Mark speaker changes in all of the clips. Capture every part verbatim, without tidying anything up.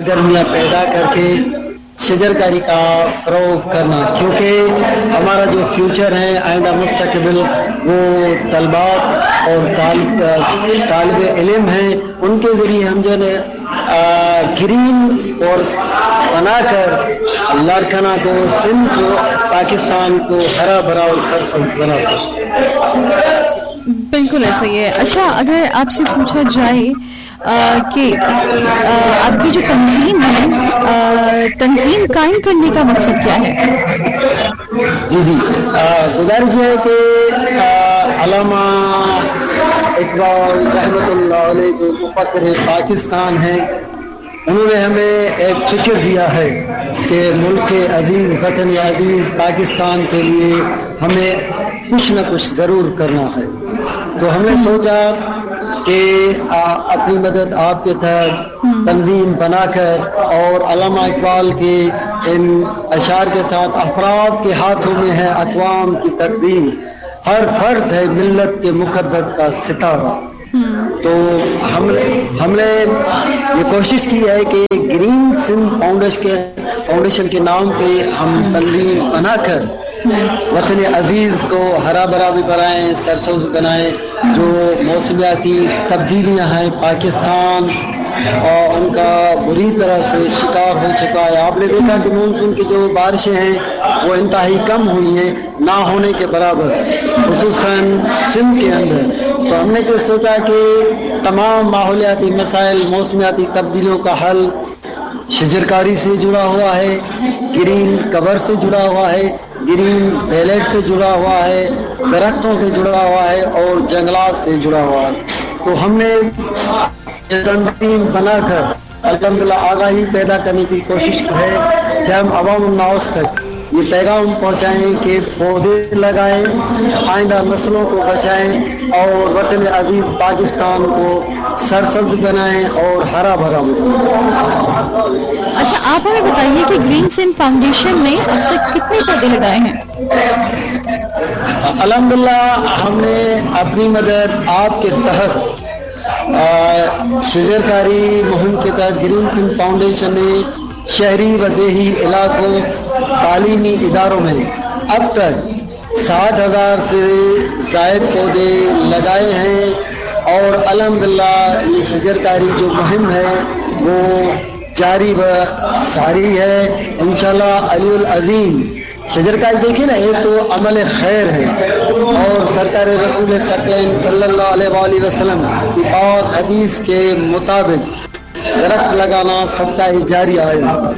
Speaker 1: گرمیاں پیدا کر کے شجرکاری کا فروغ کرنا، کیونکہ ہمارا جو فیوچر ہے، آئندہ مستقبل، وہ طلباء اور طالب طالب علم ہیں، ان کے ذریعے ہم جو ہے گرین اور بنا کر لاڑکانہ کو، سندھ کو، پاکستان کو ہرا بھرا اور سرسبز بنا سکتے۔
Speaker 2: بالکل ایسا ہی ہے۔ اچھا، اگر آپ سے پوچھا جائے کہ آپ کی جو تنظیم ہے، تنظیم قائم کرنے کا مقصد کیا ہے؟
Speaker 1: جی جی گزارش ہے کہ علامہ اقبال رحمۃ اللہ علیہ جو مفکر پاکستان ہیں، انہوں نے ہمیں ایک فکر دیا ہے کہ ملک عزیز، وطن عزیز پاکستان کے لیے ہمیں کچھ نہ کچھ ضرور کرنا ہے۔ تو ہم نے سوچا کہ اپنی مدد آپ کے تحت تنظیم بنا کر اور علامہ اقبال کے ان اشعار کے ساتھ، افراد کے ہاتھوں میں ہے اقوام کی تقدیر، ہر فرد ہے ملت کے مقدر کا ستارہ۔ تو ہم ہم نے یہ کوشش کی ہے کہ گرین سندھ فاؤنڈیشن کے فاؤنڈیشن کے نام پہ ہم تنظیم بنا کر وطن عزیز کو ہرا بھرا بھی بنائیں، سرسبز بنائیں۔ جو موسمیاتی تبدیلیاں ہیں، پاکستان اور ان کا بری طرح سے شکار ہو چکا ہے۔ آپ نے دیکھا کہ مانسون کی جو بارشیں ہیں وہ انتہائی کم ہوئی ہیں، نہ ہونے کے برابر، خصوصاً سندھ کے اندر۔ تو ہم نے تو سوچا کہ تمام ماحولیاتی مسائل، موسمیاتی تبدیلیوں کا حل شجرکاری سے جڑا ہوا ہے، گرین کور سے جڑا ہوا ہے، گرین بیلٹ سے جڑا ہوا ہے، درختوں سے جڑا ہوا ہے اور جنگلات سے جڑا ہوا ہے۔ تو ہم نے تنظیم بنا کر الحمدللہ آگاہی پیدا کرنے کی کوشش کی ہے کہ ہم عوام الناس تک یہ پیغام پہنچائیں کہ پودے لگائیں، آئندہ نسلوں کو بچائیں اور وطن عزیز پاکستان کو سرسبز بنائیں اور ہرا بھرا بنائیں۔
Speaker 2: اچھا، آپ ہمیں بتائیے کہ گرین سندھ فاؤنڈیشن نے اب تک کتنے پودے لگائے ہیں؟
Speaker 1: الحمدللہ ہم نے اپنی مدد آپ کے تحت شجرکاری مہم کے تحت گرین سندھ فاؤنڈیشن نے شہری و دیہی علاقوں، تعلیمی اداروں میں اب تک ساٹھ ہزار سے زائد پودے لگائے ہیں، اور الحمدللہ یہ شجرکاری جو مہم ہے وہ جاری و ساری ہے انشاءاللہ علی العظیم۔ شجرکاری دیکھیں نا، ایک تو عمل خیر ہے، اور سرکار رسول ثقلین صلی اللہ علیہ وآلہ وسلم کی پاک حدیث کے مطابق درخت لگانا صدقہ جاریہ ہے۔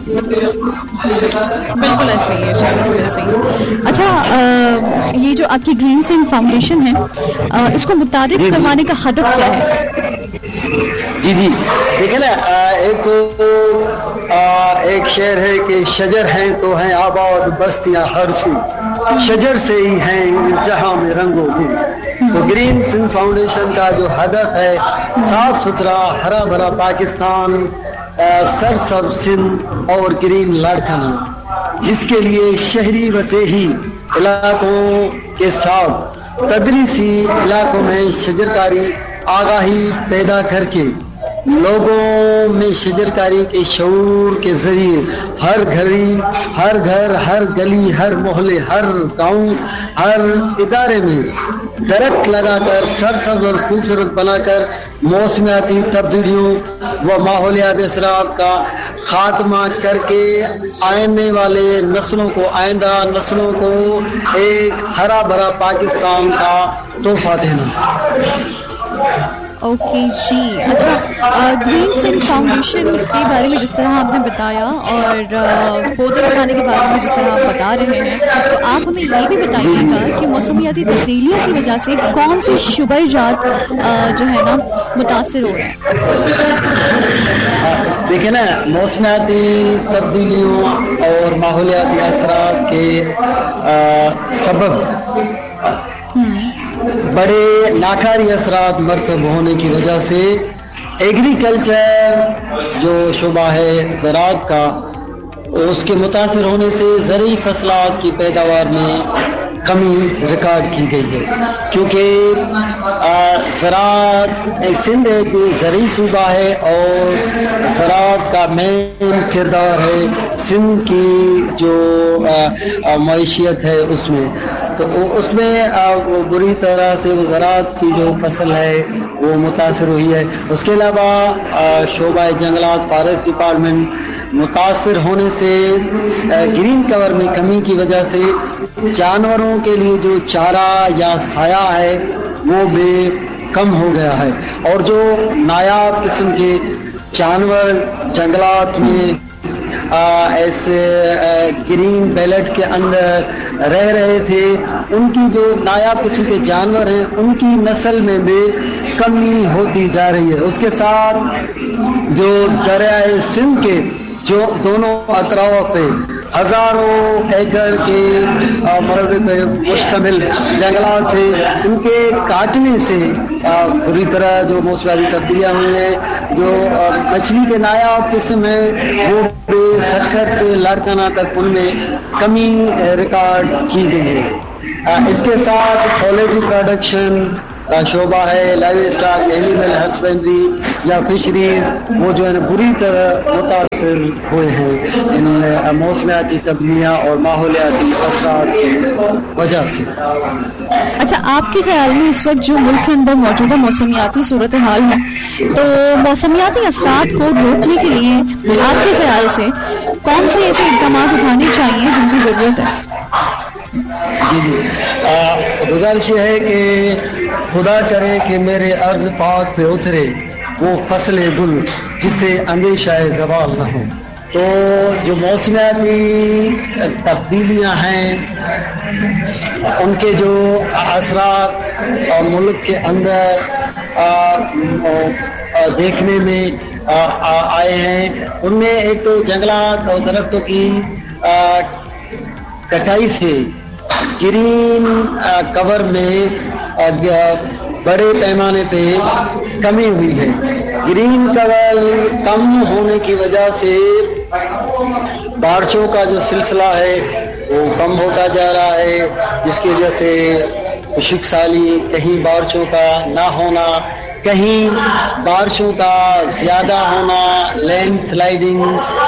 Speaker 2: بالکل ایسے ہی ہے، بالکل ایسے ہی۔ اچھا، یہ جو آپ کی گرین سندھ فاؤنڈیشن ہے، اس کو متعارف کروانے کا ہدف کیا ہے؟
Speaker 1: جی جی دیکھیں نا، ایک تو ایک شعر ہے کہ شجر ہیں تو ہیں آباد بستیاں ہر سو، شجر سے ہی ہیں اس جہاں میں رنگ و بو۔ تو گرین سندھ فاؤنڈیشن کا جو ہدف ہے صاف ستھرا ہرا بھرا پاکستان، سرسبز سندھ اور گرین لاڑکانہ، جس کے لیے شہری و دیہی علاقوں کے ساتھ تدریسی علاقوں میں شجرکاری آگاہی پیدا کر کے لوگوں میں شجرکاری کے شعور کے ذریعے ہر گھری، ہر گھر، ہر گلی، ہر محلے، ہر گاؤں، ہر ادارے میں درخت لگا کر سرسبز اور خوبصورت بنا کر موسمیاتی تبدیلیوں و ماحولیاتی اثرات کا خاتمہ کر کے آنے والے نسلوں کو، آئندہ نسلوں کو ایک ہرا بھرا پاکستان کا تحفہ دینا۔
Speaker 2: اوکے جی، اچھا، گرین سندھ فاؤنڈیشن کے بارے میں جس طرح آپ نے بتایا اور پودے لگانے کے بارے میں جس طرح آپ بتا رہے ہیں، تو آپ ہمیں یہ بھی بتائیے گا کہ موسمیاتی تبدیلیوں کی وجہ سے کون سے شبہ جات جو ہے نا متاثر ہو رہے ہیں؟
Speaker 1: دیکھیں نا، موسمیاتی تبدیلیوں اور ماحولیاتی اثرات کے سبب بڑے ناکاری اثرات مرتب ہونے کی وجہ سے ایگریکلچر جو شعبہ ہے زراعت کا، اس کے متاثر ہونے سے زرعی فصلات کی پیداوار میں کمی ریکارڈ کی گئی ہے، کیونکہ زراعت سندھ ایک زرعی صوبہ ہے اور زراعت کا مین کردار ہے سندھ کی جو معیشت ہے اس میں. تو اس میں وہ بری طرح سے وہ زراعت کی جو فصل ہے وہ متاثر ہوئی ہے. اس کے علاوہ شعبہ جنگلات فارسٹ ڈپارٹمنٹ متاثر ہونے سے گرین کور میں کمی کی وجہ سے جانوروں کے لیے جو چارہ یا سایہ ہے وہ بھی کم ہو گیا ہے. اور جو نایاب قسم کے جانور جنگلات میں ایسے گرین بیلٹ کے اندر رہ رہے تھے ان کی جو نایاب قسم کے جانور ہیں ان کی نسل میں بھی کمی ہوتی جا رہی ہے. اس کے ساتھ جو دریائے سندھ کے جو دونوں اطراف پہ ہزاروں ایکڑ کے مربع پہ مشتمل جنگلات تھے ان کے کاٹنے سے بری طرح جو موسمیاتی تبدیلیاں ہوئی ہیں. جو مچھلی کے نایاب قسم ہیں وہ بے سرخط سے لاڑکانہ تک ان میں کمی ریکارڈ کی گئی ہے. اس کے ساتھ پولٹری پروڈکشن شعبہ ہے لائیو اسٹاک اینیمل ہسبینڈری یا فشریز وہ جو ہے نا بری طرح متاثر ہوئے ہیں ان موسمیاتی تبدیلیاں اور ماحولیاتی اثرات کی وجہ سے.
Speaker 2: اچھا آپ کے خیال میں اس وقت جو ملک کے اندر موجودہ موسمیاتی صورتحال ہے تو موسمیاتی اثرات کو روکنے کے لیے آپ کے خیال سے کون سے ایسے اقدامات اٹھانے چاہیے جن کی ضرورت ہے؟
Speaker 1: جی جی گزارش یہ ہے کہ خدا کرے کہ میرے عرض پاک پہ اترے وہ فصل گل جس سے اندیشہ زوال نہ ہو. تو جو موسمیاتی تبدیلیاں ہیں ان کے جو اثرات ملک کے اندر دیکھنے میں آئے ہیں ان میں ایک تو جنگلات اور درختوں کی کٹائی سے گرین کور میں بڑے پیمانے پہ کمی ہوئی ہے. گرین کور کم ہونے کی وجہ سے بارشوں کا جو سلسلہ ہے وہ کم ہوتا جا رہا ہے جس کی وجہ سے خشک سالی کہیں بارشوں کا نہ ہونا کہیں بارشوں کا زیادہ ہونا لینڈ سلائڈنگ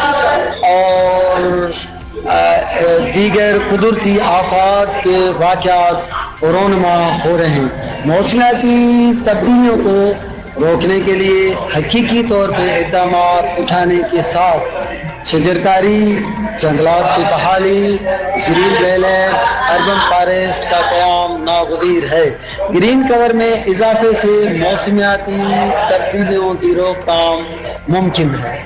Speaker 1: اور دیگر قدرتی آفات کے واقعات رونما ہو رہے ہیں. موسمیاتی تبدیلیوں کو روکنے کے لیے حقیقی طور پہ اقدامات اٹھانے کے ساتھ شجرکاری جنگلات کی بحالی گرین بیلٹ اربن فارسٹ کا قیام ناگزیر ہے. گرین کور میں اضافے سے موسمیاتی تبدیلیوں کی روک تھام ممکن ہے.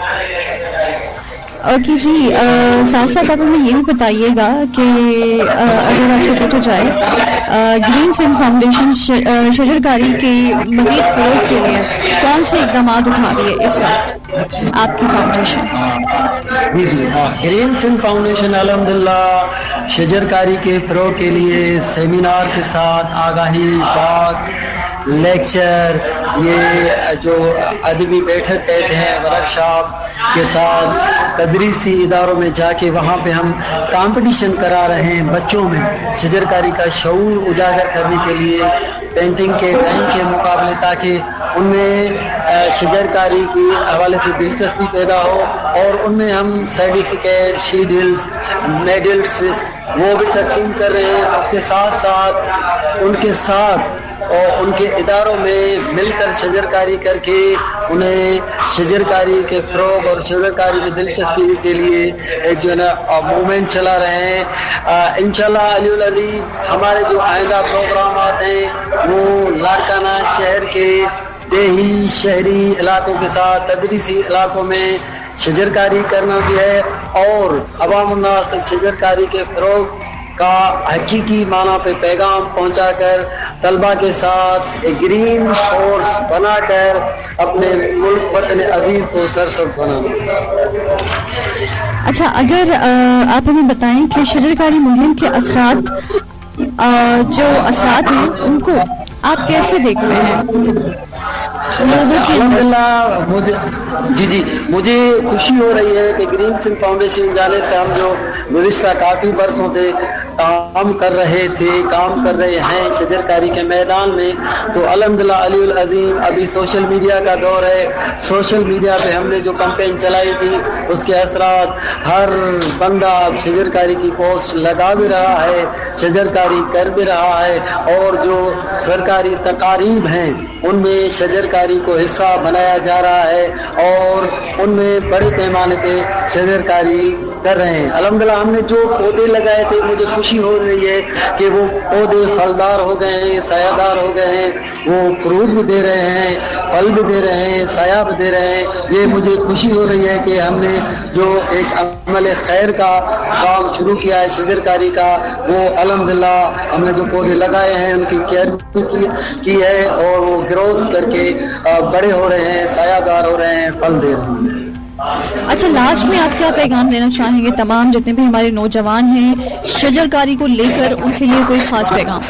Speaker 2: اوکے جی ساتھ ساتھ آپ ہمیں یہ بھی بتائیے گا کہ اگر آپ سے پوچھا جائے گرین سندھ فاؤنڈیشن شجرکاری کے مزید فروغ کے لیے کون سے اقدامات اٹھا رہی ہے اس وقت آپ کی فاؤنڈیشن؟
Speaker 1: جی جی ہاں گرین سندھ فاؤنڈیشن الحمدللہ شجرکاری کے فروغ کے لیے سیمینار کے ساتھ آگاہی ٹاک لیکچر یہ جو ادبی بیٹھک کہتے ہیں ورکشاپ کے ساتھ تدریسی اداروں میں جا کے وہاں پہ ہم کمپٹیشن کرا رہے ہیں بچوں میں شجرکاری کا شعور اجاگر کرنے کے لیے پینٹنگ کے ڈرائنگ کے مقابلے تاکہ ان میں شجرکاری کے حوالے سے دلچسپی پیدا ہو اور ان میں ہم سرٹیفکیٹ شیلڈز میڈلز وہ بھی تقسیم کر رہے ہیں. اس کے ساتھ ساتھ ان کے ساتھ اور ان کے اداروں میں مل کر شجرکاری کر کے انہیں شجرکاری کے فروغ اور شجرکاری میں دلچسپی کے لیے ایک جو ہے نا موومنٹ چلا رہے ہیں. انشاءاللہ علی العزیز ہمارے جو آئندہ پروگرامات ہیں وہ لاڑکانہ شہر کے دیہی شہری علاقوں کے ساتھ تدریسی علاقوں میں شجرکاری کرنا بھی ہے اور عوام الناس تک شجرکاری کے فروغ کا حقیقی معنی پہ پیغام پہنچا کر طلبہ کے ساتھ ایک گرین فورس بنا کر اپنے ملک وطن عزیز کو سرسبز بنانا.
Speaker 2: اچھا اگر آپ ہمیں بتائیں کہ شجرکاری مہم کے اثرات جو اثرات ہیں ان کو آپ کیسے دیکھتے ہیں؟
Speaker 1: الحمدللہ مجھے جی جی مجھے خوشی ہو رہی ہے کہ گرین سندھ فاؤنڈیشن جانب سے ہم جو گزشتہ کافی برسوں سے काम कर रहे थे, काम कर रहे हैं शजरकारी के मैदान में। तो अल्हम्दुलिल्लाह अलीउल अज़ीम, अभी सोशल मीडिया का दौर है, सोशल मीडिया पे हमने जो कैंपेन चलाई थी उसके असरात हर बंदा अब शजरकारी की पोस्ट लगा भी रहा है, शजरकारी कर भी रहा है, और जो सरकारी तकारीब हैं उनमें शजरकारी को हिस्सा बनाया जा रहा है और उनमें बड़े पैमाने पे शजरकारी कर रहे हैं। अल्हम्दुलिल्लाह हमने जो पौधे लगाए थे मुझे खुशी हो रही है कि वो पौधे फलदार हो गए हैं, सायादार हो गए हैं, वो फ्रूट भी दे रहे हैं, फल भी दे रहे हैं, साया भी दे रहे हैं। ये मुझे खुशी हो रही है कि हमने जो एक अमल खैर का काम शुरू किया है शजरकारी का, वो अल्हम्दुलिल्लाह हमने जो पौधे लगाए हैं उनकी केयर भी की, की है और वो ग्रोथ करके बड़े हो रहे हैं, सायादार हो रहे हैं, फल दे रहे हैं।
Speaker 2: अच्छा, लास्ट में आप क्या पैगाम देना चाहेंगे तमाम जितने भी हमारे नौजवान हैं शजरकारी को लेकर, उनके लिए कोई खास पैगाम?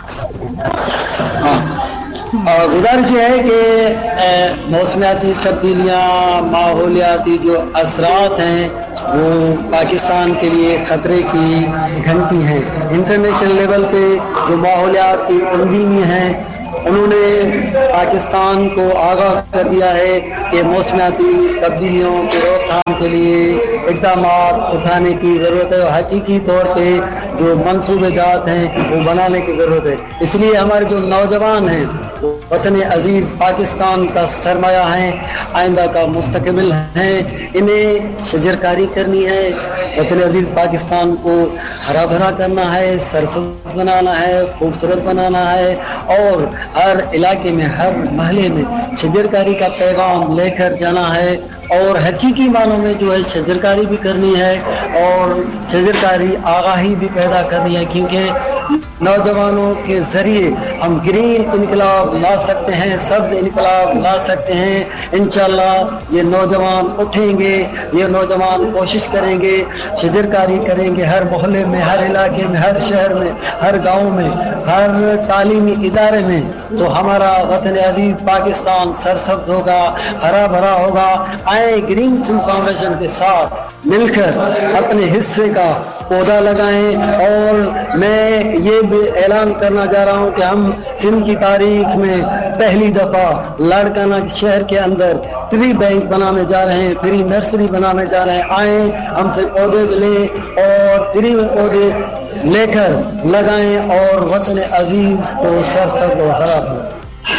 Speaker 1: हाँ, गुजारिश है कि मौसमियाती तब्दीलियाँ, माहौलियाती जो असरात हैं वो पाकिस्तान के लिए ख़तरे की घंटी हैं। इंटरनेशनल लेवल पे जो माहौलियाती तंजीमें हैं उन्होंने पाकिस्तान को आगाह कर दिया है कि मौसमियाती तब्दीलियों की रोकथाम के लिए इक़दाम उठाने की ज़रूरत है और हकीकी तौर पे जो मंसूबेजात हैं वो बनाने की ज़रूरत है। इसलिए हमारे जो नौजवान हैं वतन अजीज़ पाकिस्तान का सरमाया है, आइंदा का मुस्तकबिल हैं, इन्हें शजरकारी करनी है, वतन अजीज़ पाकिस्तान को हरा भरा करना है, सरसब्ज़ बनाना है, खूबसूरत बनाना है और हर इलाके में, हर महल्ले में शजरकारी का पैगाम लेकर जाना है और हकीकी मानों में जो है शजरकारी भी करनी है और शजरकारी आगाही भी पैदा करनी है, क्योंकि नौजवानों के ज़रिए हम ग्रीन इनकलाब ला सकते हैं, सब्ज़ इनकलाब ला सकते हैं। इंशाअल्लाह ये नौजवान उठेंगे, ये नौजवान कोशिश करेंगे, शजरकारी करेंगे हर मोहल्ले में, हर इलाके में, हर शहर में, हर गाँव में, हर तालीमी इदारे में, तो हमारा वतन अजीज़ पाकिस्तान सरसब्ज़ होगा, हरा भरा होगा। आए ग्रीन सिंध फाउंडेशन के साथ मिलकर अपने हिस्से का पौधा लगाएं और मैं ये भी ऐलान करना जा रहा हूँ कि हम सिंध की तारीख में पहली दफ़ा लाड़काना शहर के अंदर ट्री बैंक बनाने जा रहे हैं, ट्री नर्सरी बनाने जा रहे हैं। आए हमसे पौधे लें और ट्री में पौधे लेकर लगाएं और वतन अजीज को सरसब्ज़ और हरा भरा।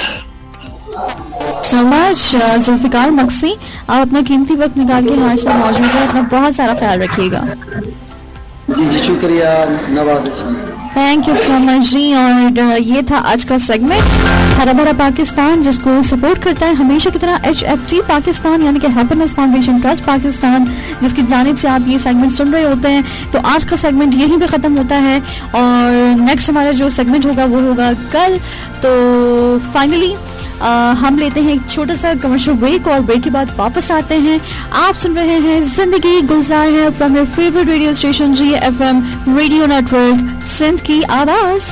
Speaker 2: सो मच जुल्फिकार मक्सी, आप अपना कीमती वक्त निकाल के हमारे साथ मौजूद है, अपना बहुत सारा ख्याल रखिएगा।
Speaker 1: जी जी शुक्रिया, नवाज़िश।
Speaker 2: थैंक यू सो मच जी। और ये था आज का सेगमेंट हरा भरा पाकिस्तान, जिसको सपोर्ट करता है हमेशा की तरह एच एफ टी पाकिस्तान यानी कि हैप्पीनेस फाउंडेशन ट्रस्ट पाकिस्तान, जिसकी जानिब से आप ये सेगमेंट सुन रहे होते हैं। तो आज का सेगमेंट यहीं पे ख़त्म होता है और नेक्स्ट हमारा जो सेगमेंट होगा वो होगा कल। तो फाइनली आ, हम लेते हैं एक छोटा सा कमर्शियल ब्रेक और ब्रेक के बाद वापस आते हैं। आप सुन रहे हैं जिंदगी गुलजार है from your favourite radio station ji F M radio network Sindh की आवाज।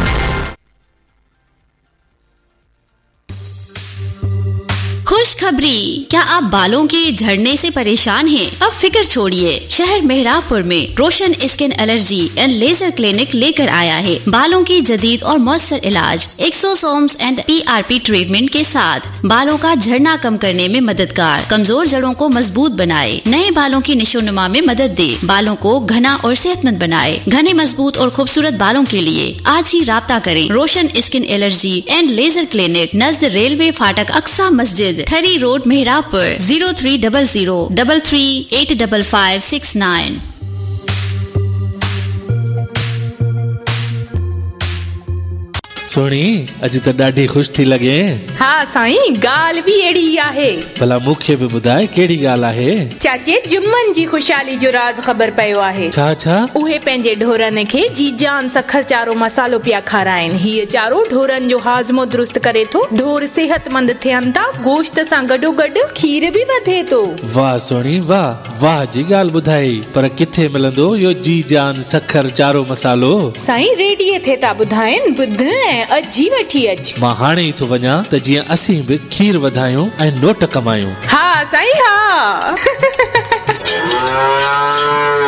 Speaker 3: खुशखबरी, क्या आप बालों के झड़ने से परेशान हैं? अब फिक्र छोड़िए, शहर मेहराबपुर में रोशन skin allergy and laser clinic लेकर आया है बालों की जदीद और मौसर इलाज exosomes and P R P treatment के साथ बालों का झड़ना कम करने में मददगार, कमजोर जड़ों को मजबूत बनाए, नए बालों की निशोनुमा में मदद दे, बालों को घना और सेहतमंद बनाए। घने मजबूत और खूबसूरत बालों के लिए आज ही राब्ता करें रोशन skin allergy and laser clinic, Najd railway फाटक, अक्सा मस्जिद, थरी road, मेहराबपुर, zero three double zero double three eight double five six nine.
Speaker 4: Soni, अज त ॾाढी ख़ुशि थी लॻे।
Speaker 5: हाँ साईं, ॻाल्हि बि अहिड़ी आहे।
Speaker 4: भला मूंखे बि ॿुधाए कहिड़ी ॻाल्हि आहे?
Speaker 5: चाचे, जुम्मन जी ख़ुशहाली जो राज़ ख़बर पियो आहे।
Speaker 4: छा छा?
Speaker 5: उहे पंहिंजे ढोरनि खे जीजान सखर चारो मसालो पिया खाराइनि। हीअ चारो ढोरनि जो हाज़मो दुरुस्त करे थो, ढोर सेहतमंद थियनि था, गोश्त सां गॾो गॾु खीर बि वधे थो।
Speaker 4: वाह सोनी वाह, वाह जी ॻाल्हि ॿुधाई। पर किथे मिलंदो इहो जीजान सखर चारो मसालो?
Speaker 5: साईं, रेडियो थे था ॿुधाइनि, ॿुध ऐं अजी वठी अच।
Speaker 4: मां हाणे ई थो वञा त जीअं असीं बि खीर वधायूं ऐं नोट कमायूं।
Speaker 5: हाँ साईं, हाँ।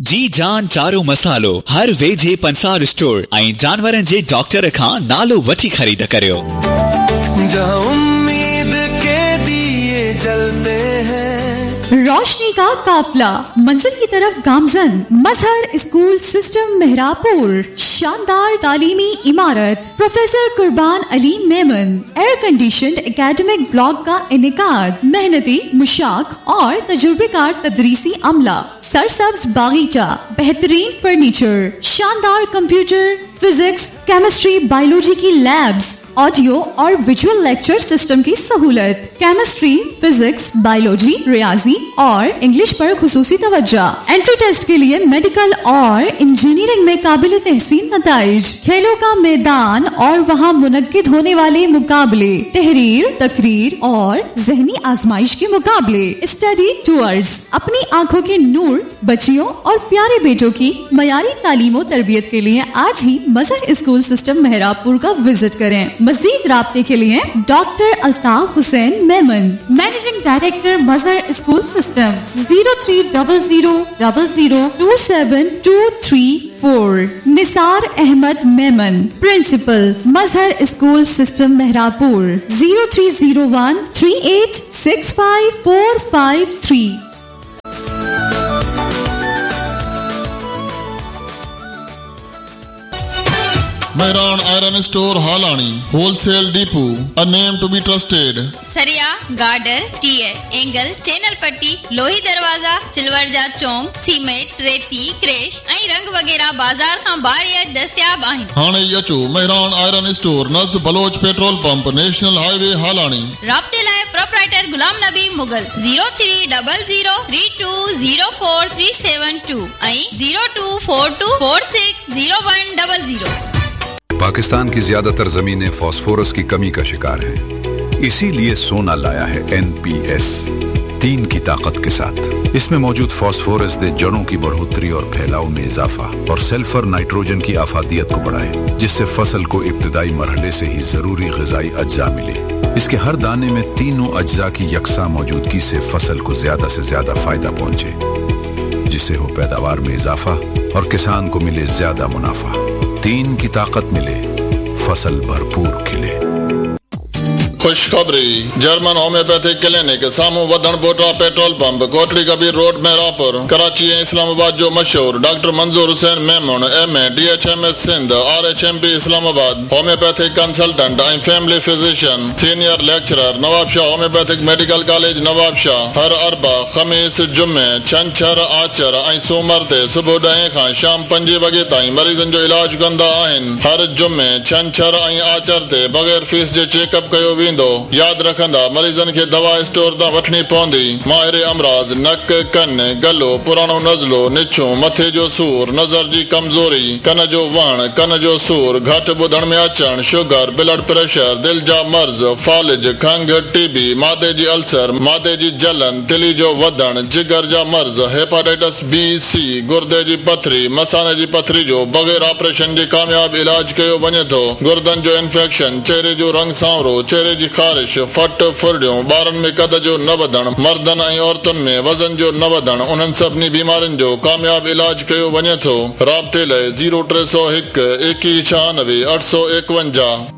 Speaker 6: जी जान चारो मसालो हर वेझे पंसार स्टोर ऐं जानवरनि जे डॉक्टर खां नालो वठी ख़रीद करियो।
Speaker 7: जहाँ उम्मीद के दिए जलते हैं,
Speaker 2: रोशनी का काफिला मंजिल की तरफ गामजन। मजहर स्कूल सिस्टम मेहरापुर, शानदार तालीमी इमारत, प्रोफेसर कुर्बान Ali Memon, air conditioned academic block का इनेकाद, मेहनती मुशाक और तजुर्बेकार तदरीसी अमला, सरसब्ज बागीचा, बेहतरीन फर्नीचर, शानदार कंप्यूटर, फिजिक्स, केमिस्ट्री, बायोलॉजी की लैब्स, ऑडियो और विजुअल लेक्चर सिस्टम की सहूलत, केमिस्ट्री, फिजिक्स, बायोलॉजी, रियाजी और इंग्लिश पर खुसूसी तवज्जो। एंट्री टेस्ट के लिए मेडिकल और इंजीनियरिंग में काबिल तहसीन नताइज, खेलों का मैदान और वहाँ मुनक्किद होने वाले मुकाबले, तहरीर, तकरीर और जहनी आजमाइश के मुकाबले, स्टडी टूर्स। अपनी आंखों के नूर बच्चियों और प्यारे बेटों की मयारी तालीम और तरबियत के लिए आज ही मजहर स्कूल सिस्टम मेहरापुर का विजिट करें। मजीद राब्ते के लिए doctor Altaf Hussain Memon, managing director Mazhar school system, zero three double zero double zero to seven to three four. Nisar Ahmad Memon, principal Mazhar school system Mehrabpur, zero three zero one three eight six five four five three.
Speaker 8: Mehran Iron Store Halani, Wholesale Depot, a name to be trusted.
Speaker 3: सरिया, girder, tier, angle, channel पट्टी, लोही दरवाजा, silver जा चौंक, cement, रेती, crash ऐं रंग वगैरह बाजार खां बाहर दस्तियाब आहिनि।
Speaker 8: हाणे अचो Mehran iron store नज़द Bloch petrol pump, national highway हालानी।
Speaker 3: राब्ते लाइ proprietor Ghulam Nabi Mughal, zero three double zero three to zero four three seven to ऐं zero to four to four six zero one double zero.
Speaker 9: Pakistan की ज्यादातर जमीनें फास्फोरस की कमी का शिकार हैं। इसीलिए सोना लाया है एन पी एस तीन की ताकत के साथ। इसमें मौजूद फास्फोरस ने जड़ों की बढ़ोतरी और फैलाव में इजाफा और सल्फर नाइट्रोजन की आफादियत को बढ़ाए, जिससे फसल को इब्तदाई मरहले से ही जरूरी ग़िज़ाई अज्जा मिले। इसके हर दाने में तीनों अज्जा की यकसा मौजूदगी से फसल को ज्यादा से ज्यादा फायदा पहुंचे, जिससे हो पैदावार में इजाफा और किसान को मिले ज्यादा मुनाफा। तीन की ताकत मिले, फसल भरपूर खिले।
Speaker 8: खुशखबरी, जर्मन होम्योपैथिक क्लिनिक सामू वधन बोटा petrol pump, Kotri Kabir road Mehrabpur, Karachi ऐं इस्लामाबाद जो मशहूर डॉक्टर मंजूर Hussain Memon, M A, D H M S Sindh, R H M P Islamabad, homeopathic consultant ऐं family physician, senior lecturer, Nawab Shah homeopathic medical college Nawab Shah. हर अरबा, खमीस, जुमे, छंछर, आचर ऐं सूमर ते सुबुह ॾहें खां शाम पंजे वॻे ताईं मरीज़नि जो इलाज कंदा आहिनि। हर जुमे, छंछर ऐं आचर ते बग़ैर फीस जे चेकअप कयो वेंदो। याद रखंदा, मरीजन खे दवा स्टोर तां वठणी पवंदी। माहिर अमराज, नक, कन, गलो, पुराणो नज़लो, निछो, मथे जो सूर, नज़र जी कमज़ोरी, कन जो वण, कन जो सूर, घटि ॿुधण में अचण, शुगर, ब्लड प्रेशर, दिल जा मर्ज़, फालिज, खंघ, टीबी, मादे जी अल्सर, मादे जी जलन, तिली जो वधण, जिगर जा मर्ज़, हेपाटाइटिस बी सी, गुर्दे जी पथरी, मसाने जी पथरी जो बग़ैर ऑपरेशन जे कामयाब इलाज कयो वञे थो। गुर्दन जो इंफेक्शन, चेहरे जो रंग सांवरो, चेहरे जी ख़ारिश, फट फुरड़ियूं, ॿारनि में कद जो न वधण, मर्दनि ऐं औरतुनि में वज़न जो न वधण, उन्हनि सभिनी बीमारियुनि जो कामयाब इलाज कयो वञे थो। राब्ते लाइ ज़ीरो टे सौ हिकु एकवीह छहानवे अठ सौ एकवंजाह।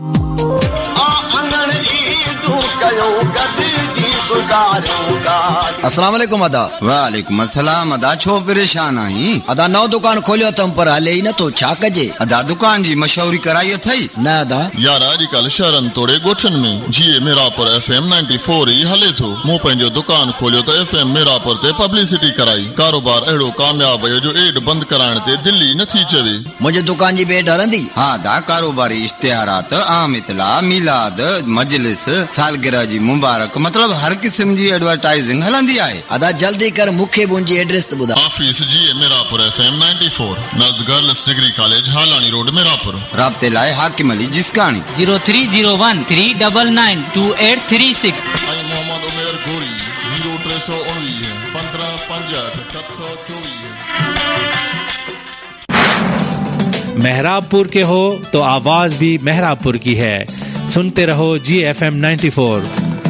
Speaker 10: अस्सलाम वालेकुम अदा।
Speaker 11: वालेकुम अस्सलाम अदा, छो परेशान आई?
Speaker 10: अदा नओ दुकान खोलियो तम पर हले ही न तो छा कजे?
Speaker 11: अदा दुकान जी मशहूरी कराई अथई?
Speaker 10: न अदा
Speaker 8: यार अॼुकल्ह शहरनि तोड़े ॻोठनि में जीए Merapur F M ninety four E हले थो। मूं पंहिंजो दुकान खोलियो त एफ एम मेरापुर ते पब्लिसिटी कराई। कारोबार अहिड़ो कामयाब वियो जो एड बंदि कराइण ते दिल्ली नथी चवे।
Speaker 10: मुंहिंजे दुकान जी बेड हलंदी?
Speaker 11: हा अदा, कारोबारी इश्तिहारात, आम इतला, मिलाद, मजलिस, सालगिरह जी मुबारक, मतलब हर किस्म जी एडवर्टाइजिंग हलंदी आहे।
Speaker 10: अदा जल्दी कर, मूंखे मुंहिंजी एड्रेस त ॿुधा।
Speaker 8: ऑफिस जीए Merapur F M ninety four, नज़द girls degree college हालानी road Merapur.
Speaker 11: राब्ते लाइ हाकिम Ali जिसकानी,
Speaker 12: zero three zero one three double nine to eight three six.
Speaker 8: Mohammad उमेर गोरी, जीरो टे सौ उणवीह पंद्रह पंजहठ सत सौ चौबीस।
Speaker 4: मेहराबपुर के हो तो आवाज भी मेहराबपुर की है। सुनते रहो जी एफ एम नाइंटी फोर।